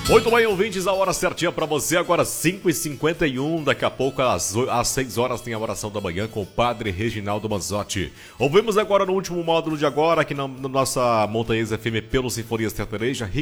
Muito bem, ouvintes, a hora certinha pra você, agora 5h51, daqui a pouco às 6 horas tem a oração da manhã com o Padre Reginaldo Manzotti. Ouvimos agora no último módulo de agora, aqui na nossa Montanhesa FM pelo Sinfonia Sertaneja,